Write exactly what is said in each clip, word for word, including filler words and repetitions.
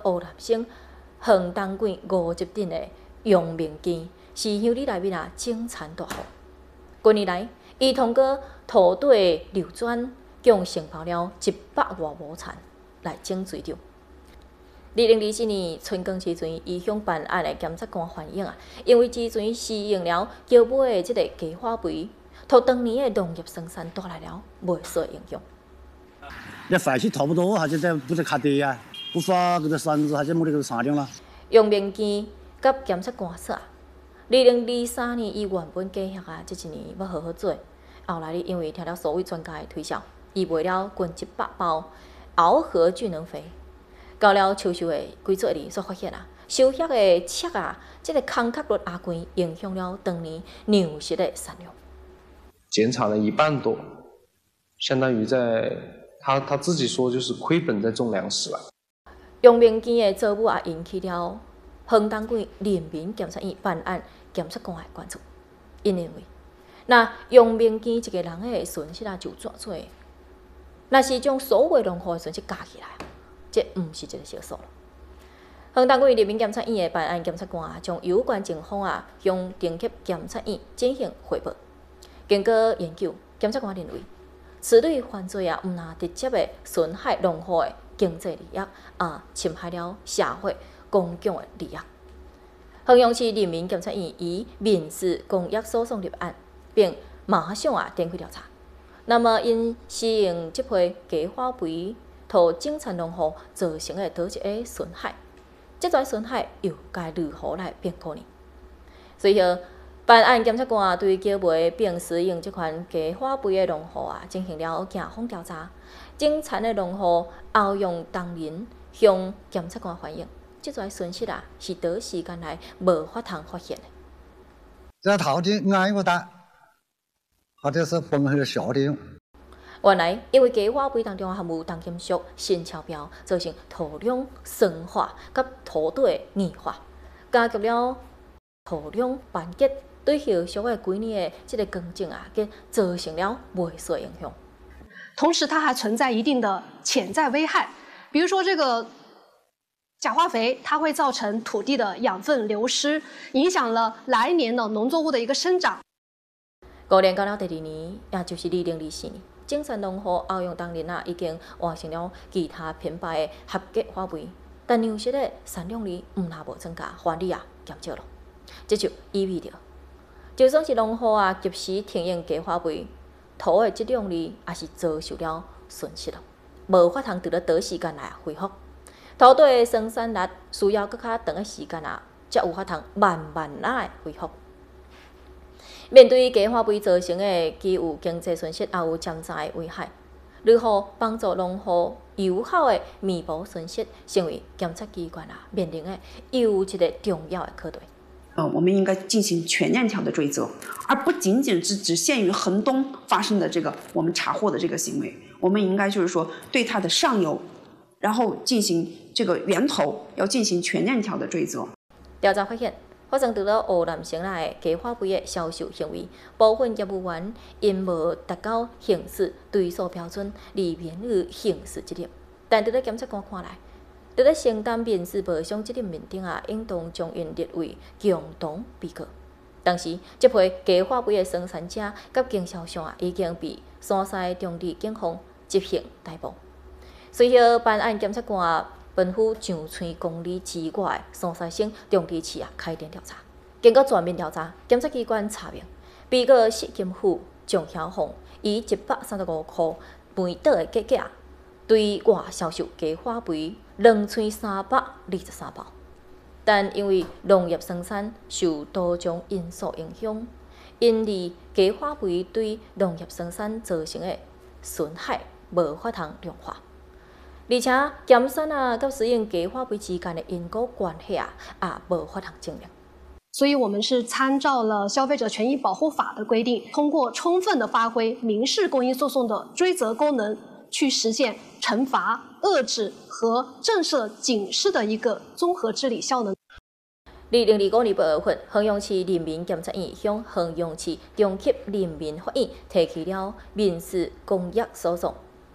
湖南省横东县五级镇的杨明基，是乡里内面啊种田大户。近年来，伊通过土地流转，共承包了一百外亩田来种水稻。二零二四年春耕时阵，伊向办案的检察官反映啊，因为之前施用了桥尾的即个鸡化肥，对当年的农业生产带来了袂少影响。 那饭期差不多，还是在不是卡低呀？不发搿个绳子，还是没得搿个产量了。 杨明基甲检察官说，二零二三年伊原本计划啊，即一年要好好做，后来因为听了所谓专家的推销，伊买了近一百包螯合聚能肥。到了秋收的几十日，才发现啊，收获的切啊，这个空壳率阿悬，影响了当年粮食的产量。 减产了一半多，相当于在他他自己说就是亏本在种粮食了。 杨明基的做法也引起了横东县人民检察院办案检察官的关注，因认为，那杨明基一个人的损失啊就偌多，若是将所有农户的损失加起来。这毋是一个小数了。横东县人民检察院的办案检察官啊，将有关情况啊向顶级检察院进行汇报。经过研究，检察官认为，此类犯罪啊，毋但直接的损害农户的经济利益，啊，侵害了社会公共的利益。衡阳市人民检察院以民事公约诉讼立案，并马上啊展开调查。那么因使用这批鸡化肥，对种田农户造成的多一个损害，这种损害又该如何来评估呢？随后，办案检察官对桥尾并使用这款鸡化肥的农户啊进行了检方调查。种田的农户欧阳东林向检察官反映，这种损失啊是短时间内无法通发现的。 这土地挨不大，或者是崩坏小的用。 原来，因为鸡化肥当中含有重金属、锌超标，造成土壤酸化甲土地硬化，加剧了土壤斑结，对后续的几年的这个耕种啊，给造成了袂少影响。 同时，它还存在一定的潜在危害，比如说这个假化肥，它会造成土地的养分流失，影响了来年的农作物的一个生长。 五年到了第二年，也就是二零二四年。种田农户欧阳东林啊，已经完成了其他品牌的合格化肥，但粮食的产量率毋但无增加，反而啊减少了。这就意味着，就算是农户啊及时停用鸡化肥，土的质量率也是遭受了损失了，无法通伫咧短时间内恢复。土地的生产力需要更较长的时间啊，才有法通慢慢来恢复。面对鸡化肥造成的既有经济损失，也有潜在危害，如何帮助农户有效的弥补损失，成为检察机关啊面临的又一个重要的课题。 呃，我们应该进行全链条的追责，而不仅仅是只限于衡东发生的这个我们查获的这个行为。我们应该就是说对它的上游，然后进行这个源头要进行全链条的追责。 调查发现。发生伫了湖南省内的鸡化肥的销售行为，部分业务员因无达到刑事追诉标准，而免于刑事责任。但伫咧检察官看来，伫咧承担民事赔偿责任面顶啊，应当将因列为共同被告。当时，这批鸡化肥的生产者甲经销商啊，已经被山西中地警方执行逮捕。随后，办案检察官奔赴上村公里之外的山西省中地市啊，开展调查。经过全面调查，检察机关查明，被告谢金虎、蒋晓红以一百三十五块每岛的价格，对外销售鸡化肥两千三百二十三包。但因为农业生产受多种因素影响，因而鸡化肥对农业生产造成的损害无法通量化。而且减产啊，甲使用鸡化肥之间的因果关系啊，也无法通证明。 所以，我们是参照了《消费者权益保护法》的规定，通过充分的发挥民事公益诉讼的追责功能，去实现惩罚、遏制和震慑警示的一个综合治理效能。 二零二五年八月份，衡阳市人民检察院向衡阳市中级人民法院提起了民事公约诉讼。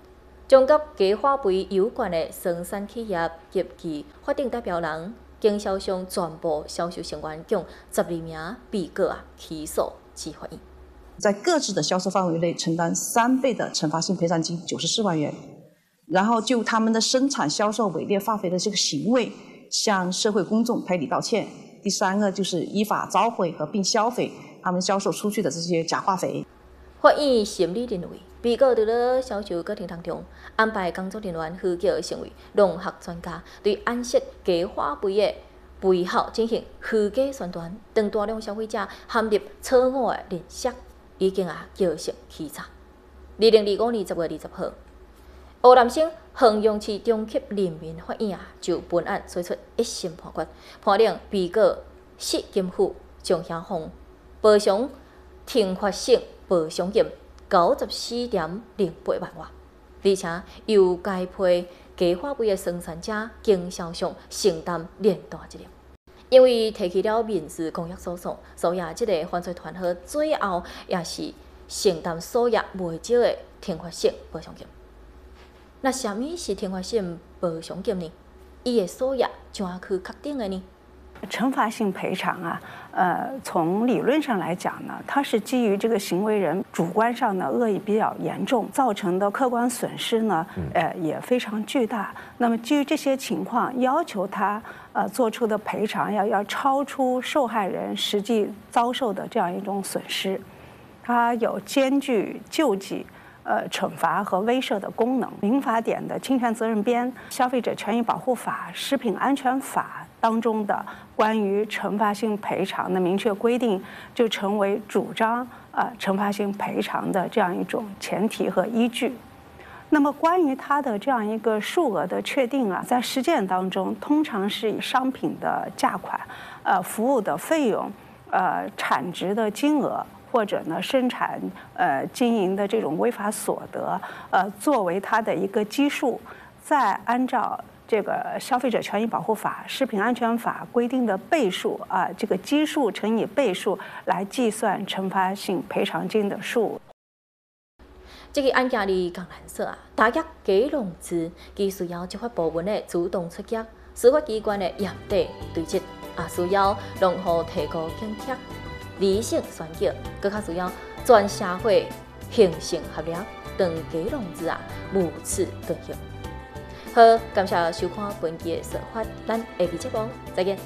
将甲鸡化肥有关的生产企业及其法定代表人、经销商全部销售成员共十二名被告啊起诉至法院。 在各自的销售范围内承担三倍的惩罚性赔偿金九十四万元，然后就他们的生产、销售伪劣化肥的这个行为向社会公众赔礼道歉。第三个就是依法召回和并销毁他们销售出去的这些假化肥。 法院审理认为，被告在了销售过程当中安排工作人员呼叫成为农学专家，对暗示鸡化肥的背后进行虚假宣传，让大量消费者陷入错误的认识，已经啊造成欺诈。二零二五年十月二十号，湖南省衡阳市中级人民法院啊就本案作出一审判决，判令被告释金府将刑罚赔偿停发性赔偿金九十四点零八万元，而且由该批鸡化肥的生产者、经销商承担连带责任。因为提起了民事公约诉讼，所以啊，这个犯罪团伙最后也是承担所有未少的停发性赔偿金。那什么是停发性赔偿金呢？伊的所有怎样去确定的呢？ 惩罚性赔偿啊，呃，从理论上来讲呢，它是基于这个行为人主观上的恶意比较严重，造成的客观损失呢，呃，也非常巨大。那么基于这些情况，要求他呃做出的赔偿要要超出受害人实际遭受的这样一种损失，它有兼具救济、呃惩罚和威慑的功能。民法典的侵权责任编、消费者权益保护法、食品安全法当中的关于惩罚性赔偿的明确规定，就成为主张呃惩罚性赔偿的这样一种前提和依据。那么关于它的这样一个数额的确定啊，在实践当中，通常是以商品的价款、呃服务的费用、呃产值的金额，或者呢生产呃经营的这种违法所得，呃作为它的一个基数，再按照这个消费者权益保护法、食品安全法规定的倍数啊，这个基数乘以倍数来计算惩罚性赔偿金的数。 这个案件里更难说啊，打击鸡笼子，既需要执法部门的主动出击，司法机关的严厉对峙，也需要农户提高警惕、理性选择，更加需要全社会形成合力，让鸡笼子啊无耻遁形。好，感谢收看本期的说法，咱下期节目再见。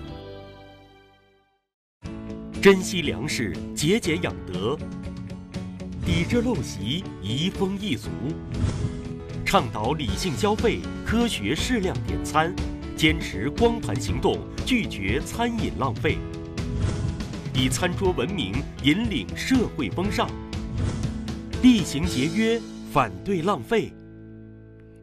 珍惜粮食，节俭养德，抵制陋习，移风易俗，倡导理性消费，科学适量点餐，坚持光盘行动，拒绝餐饮浪费，以餐桌文明引领社会风尚，厉行节约，反对浪费。